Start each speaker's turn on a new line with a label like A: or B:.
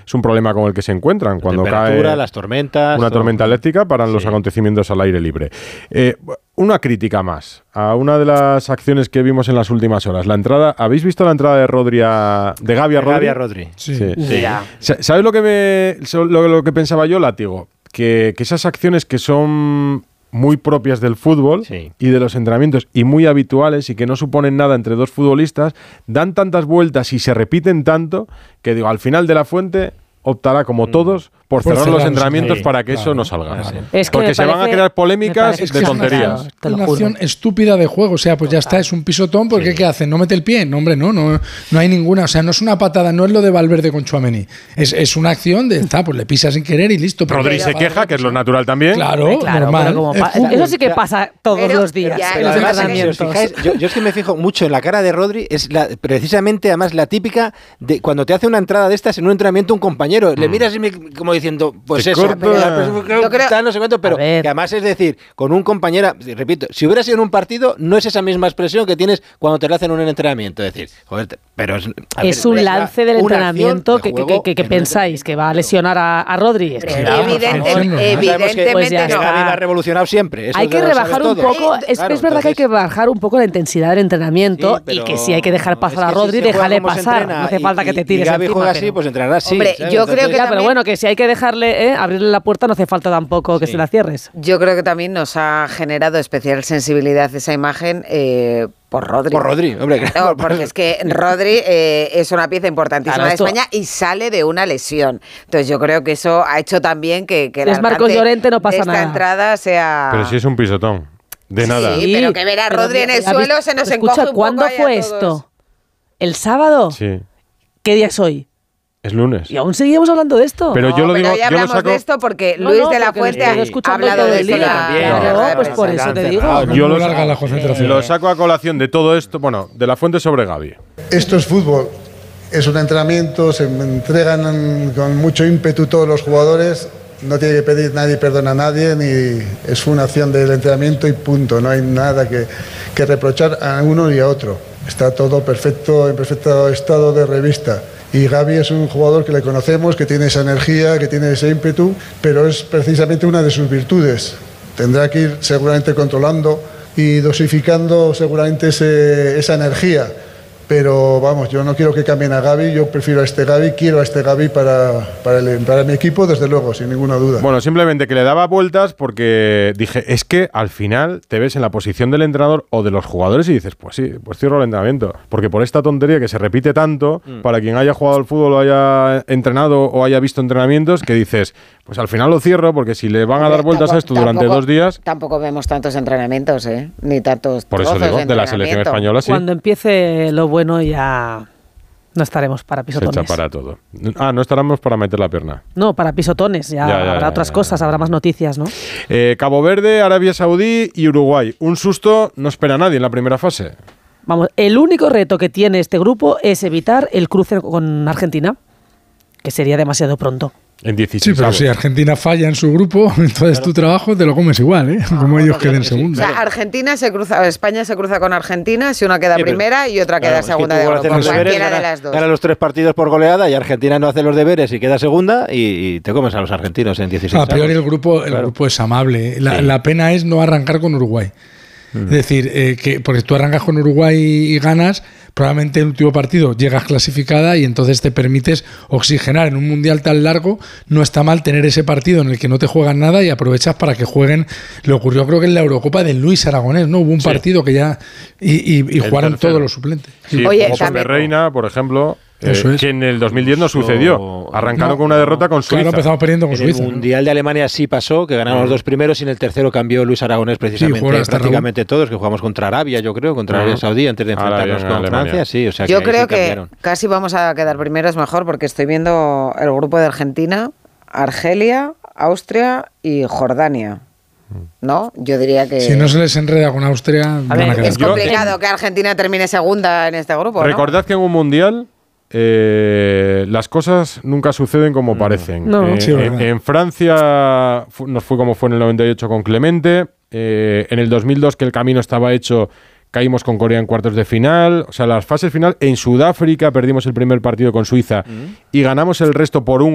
A: es un problema con el que se encuentran cuando cae
B: las tormentas,
A: una tormenta eléctrica paran los acontecimientos al aire libre. Una crítica más a una de las acciones que vimos en las últimas horas. La entrada, ¿habéis visto la entrada de Rodri de Gavi a Rodri?
B: Gavi a Rodri.
A: Sí. ¿Sabes lo que pensaba yo, Látigo? Que esas acciones que son muy propias del fútbol y de los entrenamientos y muy habituales y que no suponen nada entre dos futbolistas, dan tantas vueltas y se repiten tanto que digo, al final de la fuente optará como todos por cerrar los entrenamientos para que eso no salga.
C: Es que
A: porque se van a crear polémicas de tonterías.
D: Es una acción estúpida de juego. O sea, pues ya está, es un pisotón, porque ¿qué hace? ¿No mete el pie? No, hombre, no hay ninguna. O sea, no es una patada, no es lo de Valverde con Tchouaméni. Es una acción de, pues le pisa sin querer y listo.
A: Rodri se queja, que es lo natural también.
D: Claro, normal.
C: Eso sí que pasa todos los días.
B: Yo es que me fijo mucho en la cara de Rodri, es precisamente además la típica de cuando te hace una entrada de estas en un entrenamiento un compañero, le miras como diciendo, pues eso, no sé cuánto, pero que además es decir, con un compañero, repito, si hubiera sido en un partido, no es esa misma expresión que tienes cuando te la hacen en un entrenamiento, es decir, joder, pero
C: es un lance del entrenamiento que pensáis que va a lesionar a Rodri.
B: Evidentemente pues no. Gavi va revolucionado siempre.
C: Hay que rebajar un poco, es verdad que hay que bajar un poco la intensidad del entrenamiento y que si hay que dejar pasar a Rodri, déjale pasar, no hace falta que te tires encima.
B: Gavi juega así, pues entrenará así.
E: Hombre, yo creo que
C: pero bueno, que si hay que dejarle, abrirle la puerta, no hace falta tampoco que se la cierres.
E: Yo creo que también nos ha generado especial sensibilidad esa imagen por Rodri.
B: Por Rodri, hombre.
E: No, porque es que Rodri es una pieza importantísima de España y sale de una lesión. Entonces yo creo que eso ha hecho también que
C: es Marcos Llorente, no pasa nada.
E: Esta entrada sea...
A: Pero si es un pisotón, de nada.
E: Sí, pero que ver a Rodri en el suelo se nos encoge un poco.
C: ¿Cuándo fue esto? ¿El sábado?
A: Sí.
C: ¿Qué día es hoy?
A: Es lunes.
C: Y aún seguimos hablando de esto.
A: Pero yo lo digo,
E: ya hablamos de esto porque Luis de la Fuente ha hablado de esto también.
C: Pues por eso te digo.
A: Yo lo saco a colación de todo esto, bueno, de la Fuente sobre Gavi.
F: Esto es fútbol, es un entrenamiento, se entregan con mucho ímpetu todos los jugadores, no tiene que pedir nadie perdón a nadie, ni es una acción del entrenamiento y punto, no hay nada que reprochar a uno y a otro. Está todo perfecto, en perfecto estado de revista. Y Gavi es un jugador que le conocemos, que tiene esa energía, que tiene ese ímpetu, pero es precisamente una de sus virtudes. Tendrá que ir seguramente controlando y dosificando seguramente esa energía. Pero vamos, yo no quiero que cambien a Gavi, yo prefiero a este Gavi, quiero a este Gavi para mi equipo, desde luego, sin ninguna duda.
A: Bueno, simplemente que le daba vueltas porque dije, es que al final te ves en la posición del entrenador o de los jugadores y dices, pues sí, pues cierro el entrenamiento. Porque por esta tontería que se repite tanto, para quien haya jugado al fútbol o haya entrenado o haya visto entrenamientos, que dices, pues al final lo cierro porque si le van a dar vueltas a esto durante 2 días...
E: Tampoco vemos tantos entrenamientos, ni tantos
A: por eso digo, de la selección española, sí.
C: Cuando empiece lo bueno ya no estaremos para pisotones.
A: Se echa para todo. No estaremos para meter la pierna.
C: No, para pisotones. Ya habrá otras cosas, habrá más noticias, ¿no?
A: Cabo Verde, Arabia Saudí y Uruguay. Un susto no espera a nadie en la primera fase.
C: Vamos, el único reto que tiene este grupo es evitar el cruce con Argentina, que sería demasiado pronto.
A: En 16.
D: Sí, pero si Argentina falla en su grupo, entonces tu trabajo te lo comes igual, como ellos queden segundos.
E: O sea, España se cruza con Argentina si una queda primera y otra queda segunda de grupo. Cualquiera de las dos.
B: Gana los 3 partidos por goleada y Argentina no hace los deberes y queda segunda y te comes a los argentinos en 16.
D: A priori el grupo es amable. La pena es no arrancar con Uruguay. Es decir, porque tú arrancas con Uruguay y ganas, probablemente en el último partido llegas clasificada y entonces te permites oxigenar. En un mundial tan largo no está mal tener ese partido en el que no te juegan nada y aprovechas para que jueguen. Le ocurrió creo que en la Eurocopa de Luis Aragonés, ¿no? Hubo un partido que ya... Y jugaron todos los suplentes.
A: Sí, oye, como con Reina, por ejemplo... que en el 2010 no sucedió. Arrancaron con una derrota con Suiza.
D: Claro, empezamos perdiendo con Suiza.
B: En el Mundial de Alemania sí pasó, que ganaron los 2 primeros y en el tercero cambió Luis Aragonés precisamente. Prácticamente todos, que jugamos contra Arabia, yo creo, contra Arabia Saudí, antes de enfrentarnos con Francia. Sí, o sea,
E: yo creo que casi vamos a quedar primeros mejor, porque estoy viendo el grupo de Argentina, Argelia, Austria y Jordania. ¿No? Yo diría que...
D: Si no se les enreda con Austria...
E: es complicado que Argentina termine segunda en este grupo, ¿no?
A: Recordad que en un Mundial... las cosas nunca suceden como parecen. En Francia nos fue como fue en el 98 con Clemente. En el 2002, que el camino estaba hecho, caímos con Corea en cuartos de final. O sea, las fases final. En Sudáfrica perdimos el primer partido con Suiza y ganamos el resto por un